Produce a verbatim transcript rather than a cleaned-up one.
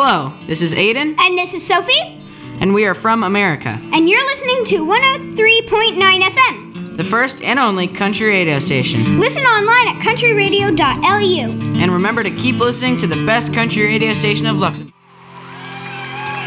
Hello, this is Aiden. And this is Sophie. And we are from America. And you're listening to one oh three point nine F M. The first and only country radio station. Listen online at country radio dot L U. And remember to keep listening to the best country radio station of Luxembourg.